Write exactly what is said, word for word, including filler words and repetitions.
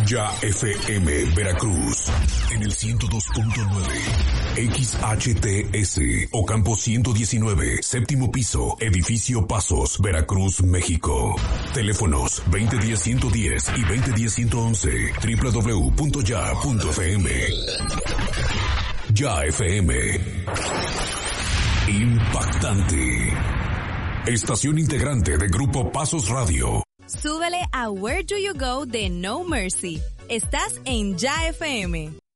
Ya F M Veracruz en el ciento dos punto nueve, X H T S Ocampo ciento diecinueve, séptimo piso, edificio Pasos, Veracruz, México. Teléfonos veinte diez ciento diez y veinte diez ciento once, doble u doble u doble u punto ya punto f m. Ya F M. Impactante. Estación integrante de Grupo Pasos Radio. Súbele a Where Do You Go de No Mercy. Estás en Ya F M.